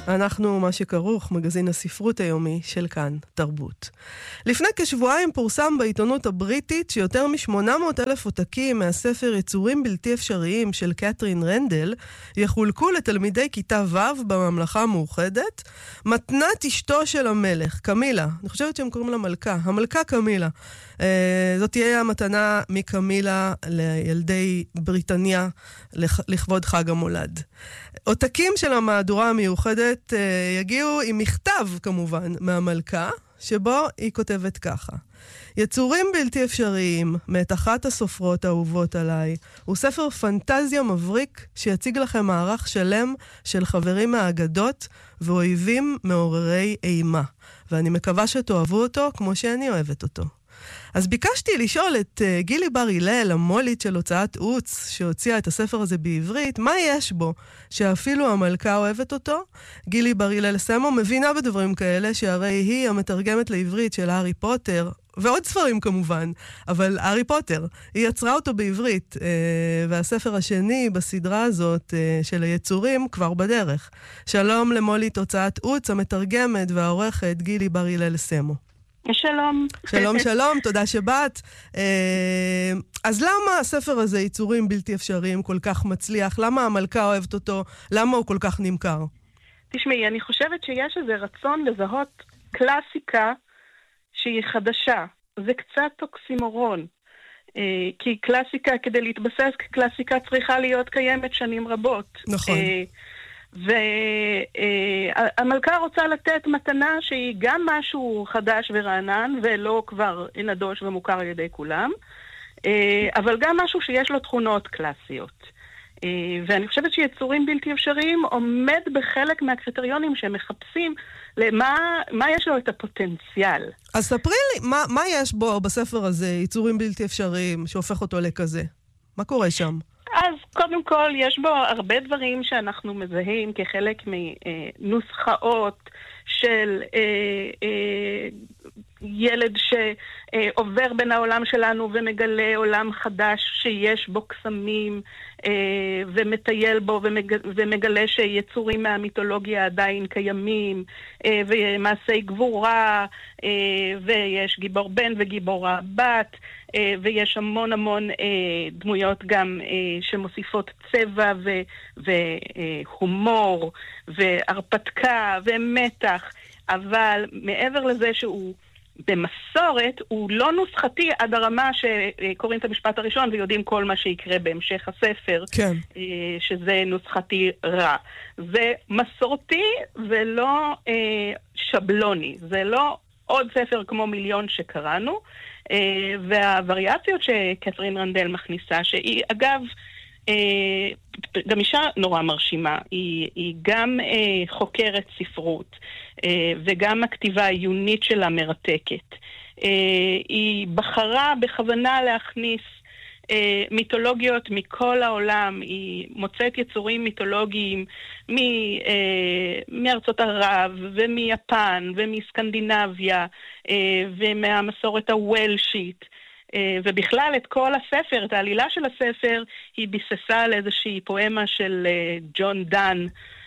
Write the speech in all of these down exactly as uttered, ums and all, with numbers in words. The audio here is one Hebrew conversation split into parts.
אנחנו מה שכרוך, מגזין הספרות היומי של כאן תרבות. לפני כשבועיים פורסם בעיתונות הבריטית שיותר מ-שמונה מאות אלף עותקים מהספר יצורים בלתי אפשריים של קתרין רנדל יחולקו לתלמידי כיתה ו' בממלכה המאוחדת. מתנת אשתו של המלך, קמילה, אני חושבת שהם קוראים לה מלכה, המלכה קמילה. אה, זאת תהיה המתנה מקמילה לילדי בריטניה לכבוד חג המולד. עותקים של המהדורה המיוחדת אה, יגיעו עם מכתב כמובן מהמלכה, שבו היא כותבת ככה: יצורים בלתי אפשריים, מאת אחת הסופרות האהובות עליי, הוא ספר פנטזיה מבריק שיציג לכם מערך שלם של חברים מהאגדות ואויבים מעוררי אימה, ואני מקווה שתאהבו אותו כמו שאני אוהבת אותו. אז ביקשתי לשאול את uh, גילי בר הלל, המולית של הוצאת עוץ, שהוציאה את הספר הזה בעברית, מה יש בו שאפילו המלכה אוהבת אותו? גילי בר הלל סמו מבינה בדברים כאלה, שהרי היא המתרגמת לעברית של הארי פוטר, ועוד ספרים כמובן, אבל הארי פוטר, היא יצרה אותו בעברית, uh, והספר השני בסדרה הזאת uh, של היצורים כבר בדרך. שלום למולית הוצאת עוץ, המתרגמת והעורכת גילי בר הלל סמו. שלום. שלום, שלום, תודה שבאת. אז למה הספר הזה, יצורים בלתי אפשריים, כל כך מצליח? למה המלכה אוהבת אותו? למה הוא כל כך נמכר? תשמעי, אני חושבת שיש איזה רצון לזהות קלאסיקה שהיא חדשה. זה קצת טוקסימורון. כי קלאסיקה, כדי להתבסס כקלאסיקה, צריכה להיות קיימת שנים רבות. נכון. והמלכה רוצה לתת מתנה שהיא גם משהו חדש ורענן ולא כבר נדוש ומוכר על ידי כולם, אבל גם משהו שיש לו תכונות קלאסיות. ואני חושבת שיצורים בלתי אפשריים עומד בחלק מהקריטריונים שהם מחפשים למה מה יש לו את הפוטנציאל. אז ספרי לי, מה, מה יש בו בספר הזה, יצורים בלתי אפשריים, שהופך אותו לכזה? מה קורה שם? אז קודם כל יש בו הרבה דברים שאנחנו מזהים כחלק מנוסחאות של אה, אה, ילד שעובר בין העולם שלנו ומגלה עולם חדש שיש בו קסמים אה, ומטייל בו ומג, ומגלה שיצורים מהמיתולוגיה עדיין קיימים אה, ומעשי גבורה אה, ויש גיבור בן וגיבורה בת אה, ויש המון המון אה, דמויות גם אה, שמוסיפות צבע ו, והומור והרפתקה ומתח, אבל מעבר לזה שהוא במסורת, הוא לא נוסחתי עד הרמה שקוראים את המשפט הראשון ויודעים כל מה שיקרה בהמשך הספר, כן. שזה נוסחתי רע. זה מסורתי ולא אה, שבלוני, זה לא עוד ספר כמו מיליון שקראנו, אה, והווריאציות שקתרין רנדל מכניסה, שהיא אגב אה, גם אישה נורא מרשימה, היא, היא גם אה, חוקרת ספרות, אה, וגם הכתיבה העיונית שלה מרתקת. אה, היא בחרה בכוונה להכניס אה, מיתולוגיות מכל העולם, היא מוצאת יצורים מיתולוגיים מ, אה, מארצות ערב ומיפן ומסקנדינביה אה, ומהמסורת הוולשית, ובכלל את כל הספר, את העלילה של הספר, היא ביססה על איזושהי פואמה של ג'ון דן,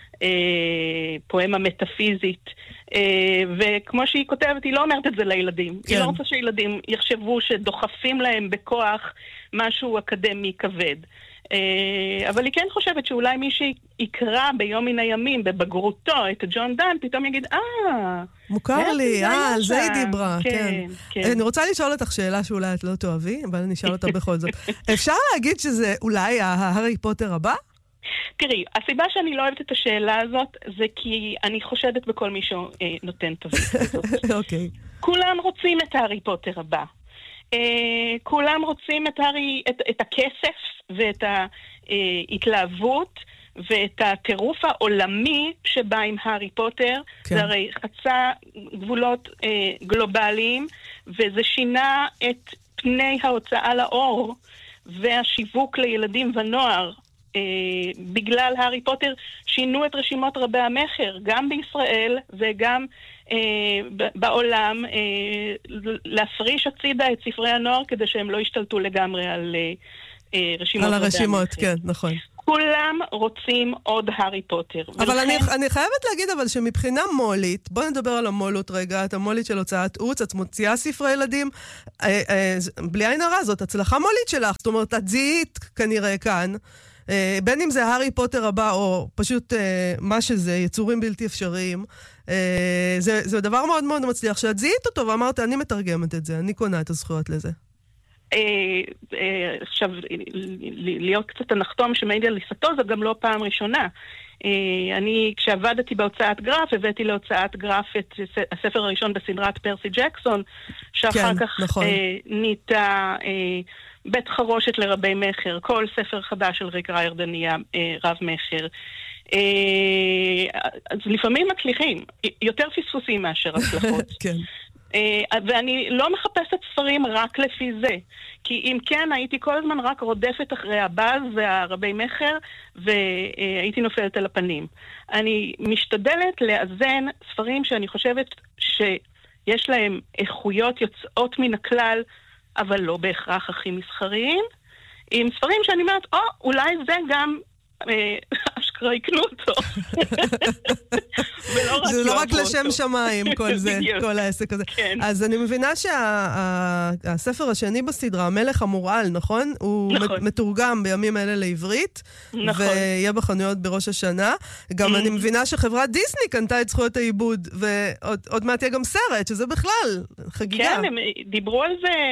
פואמה מטאפיזית, וכמו שהיא כותבת, היא לא אומרת את זה לילדים. כן. היא לא רוצה שילדים יחשבו שדוחפים להם בכוח משהו אקדמי כבד. אבל היא כן חושבת שאולי מי שיקרא ביום מן הימים בבגרותו את ג'ון דן, פתאום יגיד, אה... מוכר לי, אה, על זה היא דיברה, כן. אני רוצה לשאול אותך שאלה שאולי את לא תאהבי, אבל אני אשאל אותה בכל זאת. אפשר להגיד שזה אולי ההארי פוטר הבא? תראי, הסיבה שאני לא אוהבת את השאלה הזאת, זה כי אני חושדת בכל מי שנותן תווית הזאת. אוקיי. כולם רוצים את הארי פוטר הבא. כולם רוצים את הארי, את הכסף ואת ההתלהבות, ואת הטירוף העולמי שבא עם הארי פוטר. כן. זה הרי חצה גבולות אה, גלובליים, וזה שינה את פני ההוצאה לאור והשיווק לילדים ונוער. אה, בגלל הארי פוטר שינו את רשימות רבי המחר, גם בישראל וגם אה, בעולם, אה, להפריש הצידה את ספרי הנוער כדי שהם לא ישתלטו לגמרי על אה, רשימות על רבי הרשימות, המחר. כן, נכון. כולם רוצים עוד הארי פוטר. אבל ולכן... אני, אני חייבת להגיד אבל שמבחינה מולית, בוא נדבר על המולות רגע, את המולית של הוצאת עוץ, את מוציאה ספרי ילדים, אה, אה, בלי עין הרע, זאת הצלחה מולית שלך, זאת אומרת, את זיהית כנראה כאן, אה, בין אם זה הארי פוטר הבא, או פשוט אה, מה שזה, יצורים בלתי אפשריים, אה, זה, זה דבר מאוד מאוד מצליח, שאת זיהית אותו ואמרת, אני מתרגמת את זה, אני קונה את הזכויות לזה. עכשיו, להיות קצת הנחתום שמעיד על ליסתו, זה גם לא פעם ראשונה. אני, כשעבדתי בהוצאת גרף, הבאתי להוצאת גרף את הספר הראשון בסדרת פרסי ג'קסון, שאחר כך ניתה בית חרושת לרבי מחר, כל ספר חדש של ריק ריירדן נהיה רב מחר. אז לפעמים מצליחים, יותר פספוסים מאשר הצלחות. כן. Uh, ואני לא מחפשת ספרים רק לפי זה, כי אם כן הייתי כל הזמן רק רודפת אחרי הבאז והרבי מחר והייתי נופלת על הפנים. אני משתדלת לאזן ספרים שאני חושבת שיש להם איכויות יוצאות מן הכלל, אבל לא בהכרח הכי מסחריים, עם ספרים שאני אומרת, או, אולי זה גם אשכרה יקנו אותו. זה לא רק לשם שמיים, כל זה, כל העסק הזה. אז אני מבינה שהספר השני בסדרה, המלך המורעל, נכון? הוא מתורגם בימים אלה לעברית, ויהיה בחנויות בראש השנה. גם אני מבינה שחברת דיסני קנתה את זכויות העיבוד, ועוד מעט יהיה גם סרט, שזה בכלל חגיגה. כן, הם דיברו על זה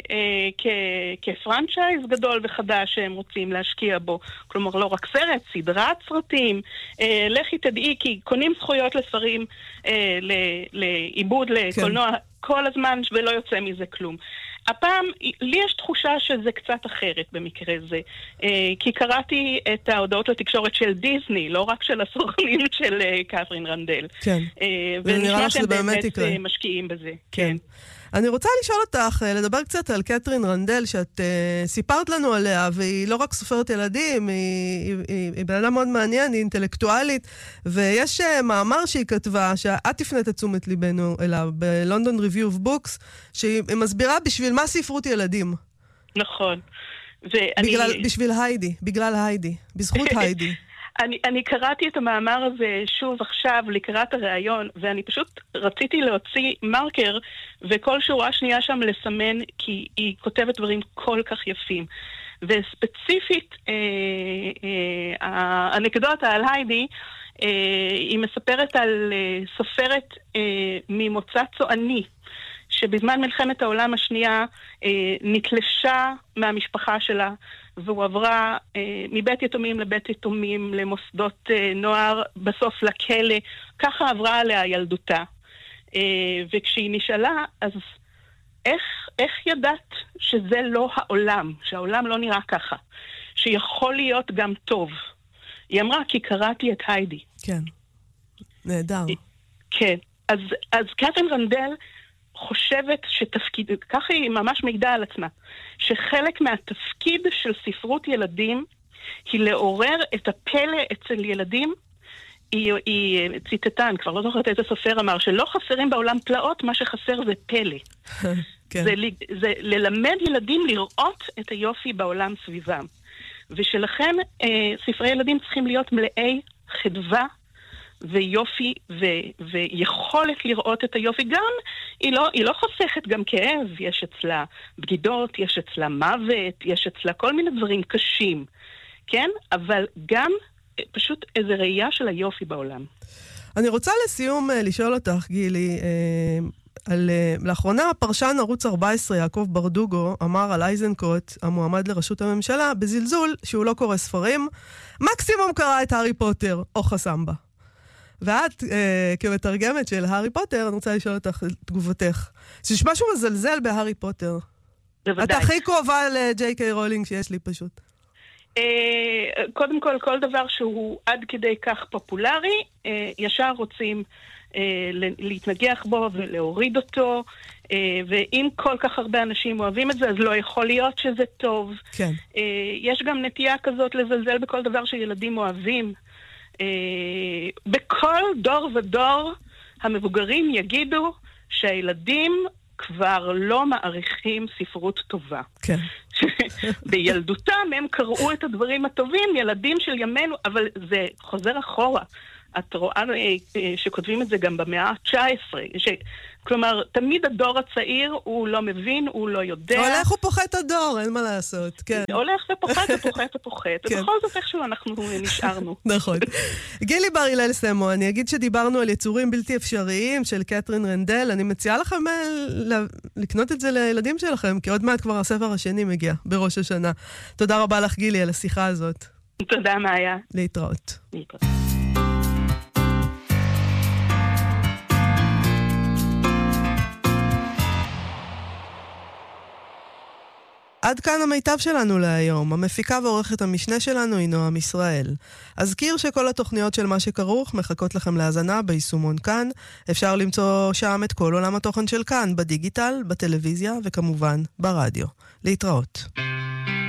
כפרנצ'ייז גדול וחדש שהם רוצים להשקיע בו. כלומר, לא רק סרט, סדרת סרטים, אה, לכי תדעי, כי קונים זכויות לספרים, אה, לעיבוד, לקולנוע, כן. כל הזמן, ולא יוצא מזה כלום. הפעם, לי יש תחושה שזה קצת אחרת במקרה זה, אה, כי קראתי את ההודעות לתקשורת של דיסני, לא רק של הסוכנים של אה, קת'רין רנדל. כן, אה, ונשמע שהם באמת יקרה. משקיעים בזה. כן. כן. אני רוצה לשאול אותך, לדבר קצת על קת'רין רנדל, שאת uh, סיפרת לנו עליה, והיא לא רק סופרת ילדים, היא, היא, היא, היא בן אדם מאוד מעניין, היא אינטלקטואלית, ויש uh, מאמר שהיא כתבה, שאת תפנית את תשומת ליבנו אליו, בלונדון ריוויו אוף בוקס, שהיא מסבירה בשביל מה ספרות ילדים. נכון. בגלל, ואני... בשביל היידי, בגלל היידי, בזכות היידי. אני, אני קראתי את המאמר הזה שוב עכשיו לקראת הראיון, ואני פשוט רציתי להוציא מרקר, וכל שורה שנייה שם לסמן, כי היא כותבת דברים כל כך יפים. וספציפית, אה, אה, האנקדוטה על היידי, אה, היא מספרת על אה, סופרת אה, ממוצא צועני, שבזמן מלחמת העולם השנייה אה, נתלשה מהמשפחה שלה, והוא עברה אה, מבית יתומים לבית יתומים, למוסדות אה, נוער, בסוף לכלא, ככה עברה עליה ילדותה. אה, וכשהיא נשאלה, אז איך, איך ידעת שזה לא העולם, שהעולם לא נראה ככה, שיכול להיות גם טוב? היא אמרה, כי קראתי את היידי. כן, נהדר. כן, אז, אז קת'רין רנדל, חושבת שתפקיד, ככה היא ממש מעידה על עצמה, שחלק מהתפקיד של ספרות ילדים היא לעורר את הפלא אצל ילדים. היא, היא ציטטה, אני כבר לא זוכרת איזה סופר אמר, שלא חסרים בעולם פלאות, מה שחסר זה פלא. כן. זה, זה ללמד ילדים לראות את היופי בעולם סביבם. ושלכן אה, ספרי ילדים צריכים להיות מלאי חדווה, ויופי ו- ויכולת לראות את היופי. גם היא לא, היא לא חוסכת גם כאב, יש אצלה בגידות, יש אצלה מוות, יש אצלה כל מיני דברים קשים, כן? אבל גם פשוט איזו ראייה של היופי בעולם. אני רוצה לסיום לשאול אותך, גילי, על, לאחרונה פרשן ערוץ ארבע עשרה יעקב ברדוגו אמר על אייזנקוט, המועמד לראשות הממשלה, בזלזול שהוא לא קורא ספרים, מקסימום קרא את הארי פוטר או חסמבה. ואת, אה, כמתרגמת של הארי פוטר, אני רוצה לשאול אותך תגובתך. שיש משהו מזלזל בהארי פוטר. בוודאי. את הכי קרובה לג'יי קיי רולינג שיש לי פשוט. אה, קודם כל, כל דבר שהוא עד כדי כך פופולרי, אה, ישר רוצים אה, להתנגח בו ולהוריד אותו, אה, ואם כל כך הרבה אנשים אוהבים את זה, אז לא יכול להיות שזה טוב. כן. אה, יש גם נטייה כזאת לזלזל בכל דבר שילדים אוהבים. Uh, בכל דור ודור המבוגרים יגידו שהילדים כבר לא מעריכים ספרות טובה. כן. שבילדותם הם קראו את הדברים הטובים, ילדים של ימינו, אבל זה חוזר אחורה. את רואה שכותבים את זה גם במאה ה-תשע עשרה, ש... כלומר, תמיד הדור הצעיר הוא לא מבין, הוא לא יודע. הולך ופוחת הדור, אין מה לעשות, כן. הולך ופוחת ופוחת ופוחת, ובכל זאת איכשהו אנחנו נשארנו. נכון. גילי בר הלל סמו, אני אגיד שדיברנו על יצורים בלתי אפשריים של קתרין רנדל, אני מציעה לכם לקנות את זה לילדים שלכם, כי עוד מעט כבר הספר השני מגיע, בראש השנה. תודה רבה לך, גילי, על השיחה הזאת. תודה, מאיה. להתראות. להתראות. עד כאן המיטב שלנו להיום. המפיקה ועורכת המשנה שלנו היא נועם ישראל. אזכיר שכל התוכניות של מה שכרוך מחכות לכם להאזנה ביישומון כאן. אפשר למצוא שם את כל עולם התוכן של כאן, בדיגיטל, בטלוויזיה וכמובן ברדיו. להתראות.